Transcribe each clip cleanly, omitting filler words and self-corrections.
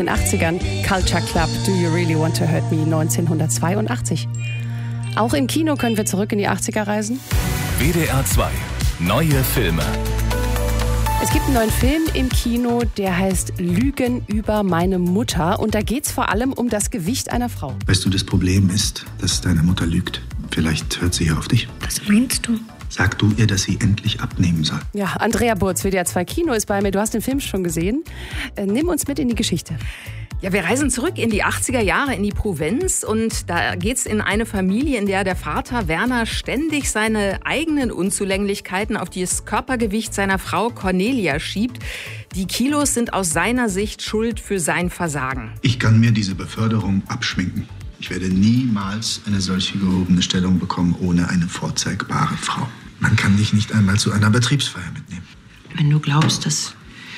den 80ern. Culture Club, Do You Really Want to Hurt Me, 1982. Auch im Kino können wir zurück in die 80er reisen. WDR 2. Neue Filme. Es gibt einen neuen Film im Kino, der heißt Lügen über meine Mutter. Und da geht es vor allem um das Gewicht einer Frau. Weißt du, das Problem ist, dass deine Mutter lügt. Vielleicht hört sie ja auf dich. Was meinst du? Sag du ihr, dass sie endlich abnehmen soll. Ja, Andrea Burz, WDR 2 Kino ist bei mir. Du hast den Film schon gesehen. Nimm uns mit in die Geschichte. Ja, wir reisen zurück in die 80er Jahre in die Provinz und da geht's in eine Familie, in der der Vater Werner ständig seine eigenen Unzulänglichkeiten auf das Körpergewicht seiner Frau Cornelia schiebt. Die Kilos sind aus seiner Sicht Schuld für sein Versagen. Ich kann mir diese Beförderung abschminken. Ich werde niemals eine solche gehobene Stellung bekommen ohne eine vorzeigbare Frau. Man kann dich nicht einmal zu einer Betriebsfeier mitnehmen. Wenn du glaubst, dass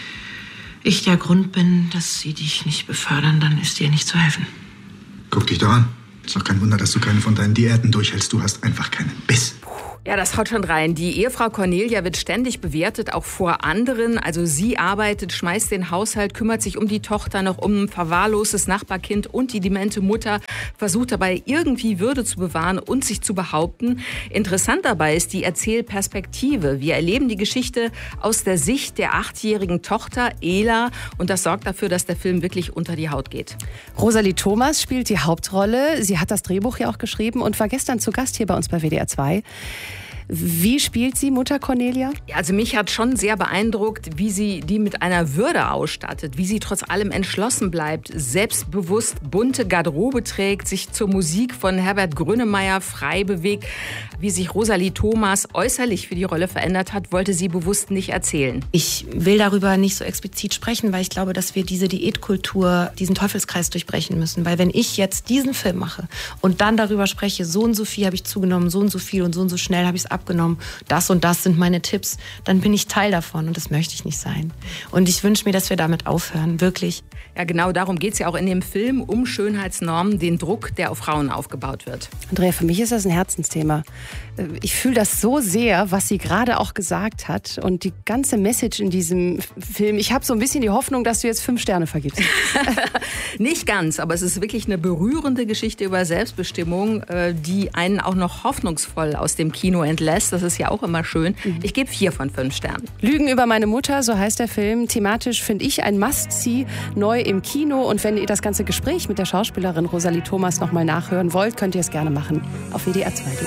ich der Grund bin, dass sie dich nicht befördern, dann ist dir nicht zu helfen. Guck dich doch an. Ist doch kein Wunder, dass du keine von deinen Diäten durchhältst. Du hast einfach keinen Biss. Ja, das haut schon rein. Die Ehefrau Cornelia wird ständig bewertet, auch vor anderen. Also sie arbeitet, schmeißt den Haushalt, kümmert sich um die Tochter, noch um ein verwahrlostes Nachbarkind und die demente Mutter, versucht dabei irgendwie Würde zu bewahren und sich zu behaupten. Interessant dabei ist die Erzählperspektive. Wir erleben die Geschichte aus der Sicht der 8-jährigen Tochter Ela und das sorgt dafür, dass der Film wirklich unter die Haut geht. Rosalie Thomas spielt die Hauptrolle. Sie hat das Drehbuch ja auch geschrieben und war gestern zu Gast hier bei uns bei WDR 2. Wie spielt sie Mutter Cornelia? Ja, also mich hat schon sehr beeindruckt, wie sie die mit einer Würde ausstattet, wie sie trotz allem entschlossen bleibt, selbstbewusst bunte Garderobe trägt, sich zur Musik von Herbert Grönemeyer frei bewegt. Wie sich Rosalie Thomas äußerlich für die Rolle verändert hat, wollte sie bewusst nicht erzählen. Ich will darüber nicht so explizit sprechen, weil ich glaube, dass wir diese Diätkultur, diesen Teufelskreis durchbrechen müssen. Weil wenn ich jetzt diesen Film mache und dann darüber spreche, so und so viel habe ich zugenommen, so und so viel und so schnell habe ich es abgenommen, das und das sind meine Tipps, dann bin ich Teil davon und das möchte ich nicht sein. Und ich wünsche mir, dass wir damit aufhören, wirklich. Ja, genau darum geht es ja auch in dem Film, um Schönheitsnormen, den Druck, der auf Frauen aufgebaut wird. Andrea, für mich ist das ein Herzensthema. Ich fühle das so sehr, was sie gerade auch gesagt hat und die ganze Message in diesem Film. Ich habe so ein bisschen die Hoffnung, dass du jetzt 5 Sterne vergibst. Nicht ganz, aber es ist wirklich eine berührende Geschichte über Selbstbestimmung, die einen auch noch hoffnungsvoll aus dem Kino entlässt. Das ist ja auch immer schön. Ich gebe 4 von 5 Sternen. Lügen über meine Mutter, so heißt der Film. Thematisch finde ich ein Must-See, neu im Kino. Und wenn ihr das ganze Gespräch mit der Schauspielerin Rosalie Thomas noch mal nachhören wollt, könnt ihr es gerne machen auf WDR 2.